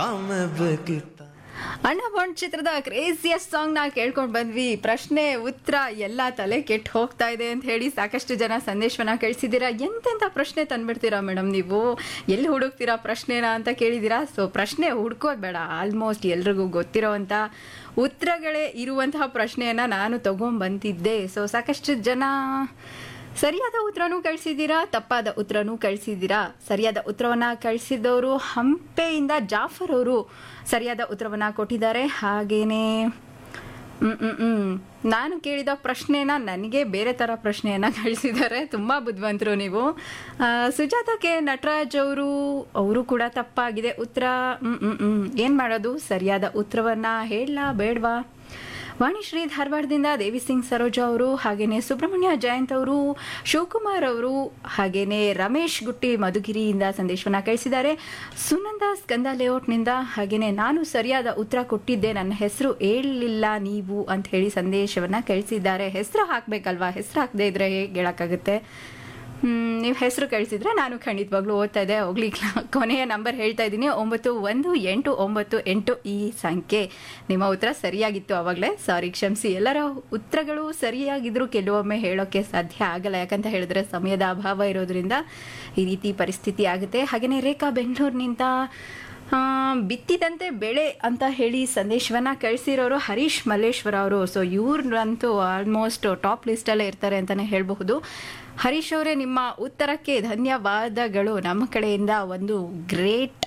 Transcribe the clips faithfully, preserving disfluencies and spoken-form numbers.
ಅಣ್ಣ ಬಾಂಡ್ ಚಿತ್ರದ craziest song ನಾ ಕೇಳ್ಕೊಂಡು ಬಂದ್ವಿ. ಪ್ರಶ್ನೆ ಉತ್ತರ ಎಲ್ಲ ತಲೆ ಕೆಟ್ಟು ಹೋಗ್ತಾ ಇದೆ ಅಂತ ಹೇಳಿ ಸಾಕಷ್ಟು ಜನ ಸಂದೇಶವನ್ನ ಕಳಿಸಿದ್ದೀರಾ. ಎಂತೆಂಥ ಪ್ರಶ್ನೆ ತಂದ್ಬಿಡ್ತೀರಾ ಮೇಡಮ್ ನೀವು, ಎಲ್ಲಿ ಹುಡುಕ್ತೀರಾ ಪ್ರಶ್ನೆನ ಅಂತ ಕೇಳಿದ್ದೀರಾ. ಸೊ ಪ್ರಶ್ನೆ ಹುಡ್ಕೋದು ಬೇಡ, ಆಲ್ಮೋಸ್ಟ್ ಎಲ್ರಿಗೂ ಗೊತ್ತಿರೋವಂಥ ಉತ್ತರಗಳೇ ಇರುವಂತಹ ಪ್ರಶ್ನೆಯನ್ನು ನಾನು ತಗೊಂಡ್ಬಂದಿದ್ದೆ. ಸೊ ಸಾಕಷ್ಟು ಜನ ಸರಿಯಾದ ಉತ್ತರನೂ ಕಳಿಸಿದ್ದೀರಾ, ತಪ್ಪಾದ ಉತ್ತರನೂ ಕಳಿಸಿದ್ದೀರಾ. ಸರಿಯಾದ ಉತ್ತರವನ್ನು ಕಳಿಸಿದವರು ಹಂಪೆಯಿಂದ ಜಾಫರ್ ಅವರು ಸರಿಯಾದ ಉತ್ತರವನ್ನು ಕೊಟ್ಟಿದ್ದಾರೆ. ಹಾಗೇನೆ ಹ್ಮ್ ಹ್ಮ್ ಹ್ಮ್ ನಾನು ಕೇಳಿದ ಪ್ರಶ್ನೆನ ನನಗೆ ಬೇರೆ ಥರ ಪ್ರಶ್ನೆಯನ್ನು ಕಳಿಸಿದ್ದಾರೆ. ತುಂಬ ಬುದ್ಧಿವಂತರು ನೀವು. ಸುಜಾತ ಕೆ ನಟರಾಜ್ ಅವರು ಅವರು ಕೂಡ ತಪ್ಪಾಗಿದೆ ಉತ್ತರ. ಹ್ಮ್ ಹ್ಮ್ ಹ್ಮ್ ಏನು ಮಾಡೋದು, ಸರಿಯಾದ ಉತ್ತರವನ್ನು ಹೇಳಲಾ ಬೇಡವಾ? ವಾಣಿಶ್ರೀ ಧಾರವಾಡದಿಂದ ದೇವಿ ಸಿಂಗ್ ಸರೋಜಾ ಅವರು, ಹಾಗೇನೆ ಸುಬ್ರಹ್ಮಣ್ಯ ಜಯಂತ್ ಅವರು, ಶಿವಕುಮಾರ್ ಅವರು, ಹಾಗೇನೆ ರಮೇಶ್ ಗುಟ್ಟಿ ಮಧುಗಿರಿಯಿಂದ ಸಂದೇಶವನ್ನು ಕಳಿಸಿದ್ದಾರೆ. ಸುನಂದ ಸ್ಕಂದ ಲೇಔಟ್ನಿಂದ ಹಾಗೇನೆ ನಾನು ಸರಿಯಾದ ಉತ್ತರ ಕೊಟ್ಟಿದ್ದೆ, ನನ್ನ ಹೆಸರು ಹೇಳಲಿಲ್ಲ ನೀವು ಅಂತ ಹೇಳಿ ಸಂದೇಶವನ್ನು ಕಳಿಸಿದ್ದಾರೆ. ಹೆಸರು ಹಾಕಬೇಕಲ್ವಾ, ಹೆಸರು ಹಾಕದೇ ಇದ್ರೆ ಹೇಗೆ ಹೇಳೋಕ್ಕಾಗುತ್ತೆ? ನೀವು ಹೆಸರು ಕಳಿಸಿದ್ರೆ ನಾನು ಖಂಡಿತವಾಗ್ಲೂ ಓದ್ತಾ ಇದ್ದೆ. ಹೋಗ್ಲಿ, ಕೊನೆಯ ನಂಬರ್ ಹೇಳ್ತಾ ಇದ್ದೀನಿ, ಒಂಬತ್ತು ಒಂದು ಎಂಟು ಒಂಬತ್ತು ಎಂಟು ಈ ಸಂಖ್ಯೆ. ನಿಮ್ಮ ಉತ್ತರ ಸರಿಯಾಗಿತ್ತು ಆವಾಗಲೇ, ಸಾರಿ ಕ್ಷಮಿಸಿ. ಎಲ್ಲರ ಉತ್ತರಗಳು ಸರಿಯಾಗಿದ್ರು ಕೆಲವೊಮ್ಮೆ ಹೇಳೋಕ್ಕೆ ಸಾಧ್ಯ ಆಗಲ್ಲ, ಯಾಕಂತ ಹೇಳಿದ್ರೆ ಸಮಯದ ಅಭಾವ ಇರೋದ್ರಿಂದ ಈ ರೀತಿ ಪರಿಸ್ಥಿತಿ ಆಗುತ್ತೆ. ಹಾಗೆಯೇ ರೇಖಾ ಬೆಂಗಳೂರಿನಿಂದ ಬಿತ್ತಿದಂತೆ ಬೆಳೆ ಅಂತ ಹೇಳಿ ಸಂದೇಶವನ್ನು ಕಳಿಸಿರೋರು ಹರೀಶ್ ಮಲ್ಲೇಶ್ವರ ಅವರು. ಸೊ ಇವ್ರಂತೂ ಆಲ್ಮೋಸ್ಟ್ ಟಾಪ್ ಲಿಸ್ಟಲ್ಲೇ ಇರ್ತಾರೆ ಅಂತಲೇ ಹೇಳಬಹುದು. ಹರೀಶ್ ಅವರೇ, ನಿಮ್ಮ ಉತ್ತರಕ್ಕೆ ಧನ್ಯವಾದಗಳು ನಮ್ಮ ಕಡೆಯಿಂದ. ಒಂದು ಗ್ರೇಟ್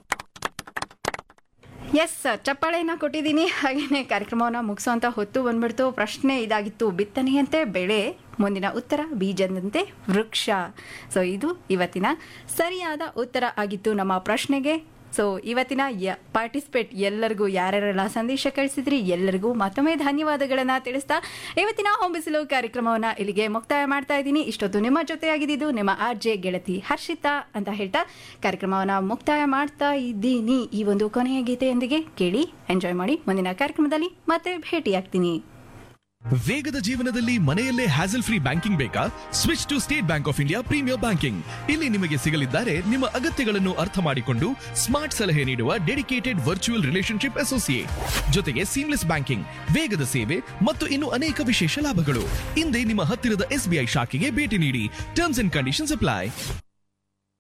ಎಸ್ ಚಪ್ಪಾಳೆಯನ್ನು ಕೊಟ್ಟಿದ್ದೀನಿ. ಹಾಗೆಯೇ ಕಾರ್ಯಕ್ರಮವನ್ನು ಮುಗಿಸೋಂಥ ಹೊತ್ತು ಬಂದ್ಬಿಡ್ತು. ಪ್ರಶ್ನೆ ಇದಾಗಿತ್ತು, ಬಿತ್ತನೆಯಂತೆ ಬೆಳೆ, ಮುಂದಿನ ಉತ್ತರ ಬೀಜದಂತೆ ವೃಕ್ಷ. ಸೊ ಇದು ಇವತ್ತಿನ ಸರಿಯಾದ ಉತ್ತರ ಆಗಿತ್ತು ನಮ್ಮ ಪ್ರಶ್ನೆಗೆ. ಸೊ ಇವತ್ತಿನ ಯ ಪಾರ್ಟಿಸಿಪೇಟ್ ಎಲ್ಲರಿಗೂ, ಯಾರ್ಯಾರೆಲ್ಲ ಸಂದೇಶ ಕಳಿಸಿದ್ರಿ ಎಲ್ಲರಿಗೂ ಮತ್ತೊಮ್ಮೆ ಧನ್ಯವಾದಗಳನ್ನು ತಿಳಿಸ್ತಾ ಇವತ್ತಿನ ಹೊಂಬಿಸಿಲು ಕಾರ್ಯಕ್ರಮವನ್ನು ಇಲ್ಲಿಗೆ ಮುಕ್ತಾಯ ಮಾಡ್ತಾ ಇದ್ದೀನಿ. ಇಷ್ಟೊತ್ತು ನಿಮ್ಮ ಜೊತೆಯಾಗಿದ್ದು ನಿಮ್ಮ ಆರ್ ಜೆ ಗೆಳತಿ ಹರ್ಷಿತಾ ಅಂತ ಹೇಳ್ತಾ ಕಾರ್ಯಕ್ರಮವನ್ನು ಮುಕ್ತಾಯ ಮಾಡ್ತಾ ಇದ್ದೀನಿ. ಈ ಒಂದು ಕೊನೆಯ ಗೀತೆಯೊಂದಿಗೆ ಕೇಳಿ ಎಂಜಾಯ್ ಮಾಡಿ. ಮುಂದಿನ ಕಾರ್ಯಕ್ರಮದಲ್ಲಿ ಮತ್ತೆ ಭೇಟಿಯಾಗ್ತೀನಿ. ವೇಗದ ಜೀವನದಲ್ಲಿ ಮನೆಯಲ್ಲೇ ಹ್ಯಾಸಲ್ ಫ್ರೀ ಬ್ಯಾಂಕಿಂಗ್ ಬೇಕಾ? Switch to state bank of India premier banking. ಇಲ್ಲಿ ನಿಮಗೆ ಸಿಗಲಿದ್ದಾರೆ ನಿಮ್ಮ ಅಗತ್ಯಗಳನ್ನು ಅರ್ಥ ಮಾಡಿಕೊಂಡು ಸ್ಮಾರ್ಟ್ ಸಲಹೆ ನೀಡುವ ಡೆಡಿಕೇಟೆಡ್ ವರ್ಚುವಲ್ ರಿಲೇಶನ್ಶಿಪ್ ಅಸೋಸಿಯೇಟ್, ಜೊತೆಗೆ ಸೀಮ್ಲೆಸ್ ಬ್ಯಾಂಕಿಂಗ್, ವೇಗದ ಸೇವೆ ಮತ್ತು ಇನ್ನು ಅನೇಕ ವಿಶೇಷ ಲಾಭಗಳು. ಹಿಂದೆ ನಿಮ್ಮ ಹತ್ತಿರದ ಎಸ್ಬಿಐ ಶಾಖೆಗೆ ಭೇಟಿ ನೀಡಿ. Terms and conditions apply.